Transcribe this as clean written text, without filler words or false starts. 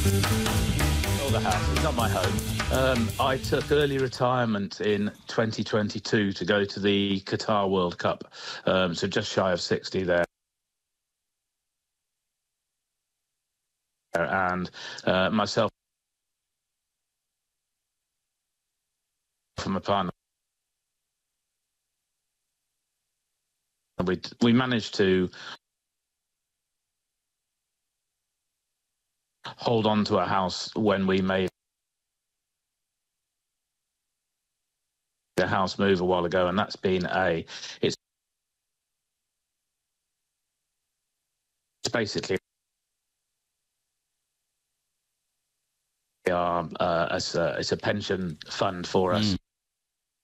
Oh, the house. It's not my home. I took early retirement in 2022 to go to the Qatar World Cup. So just shy of 60 there. And myself and my partner, we managed to hold on to a house when we made the house move a while ago, and that's been it's basically it's a pension fund for us.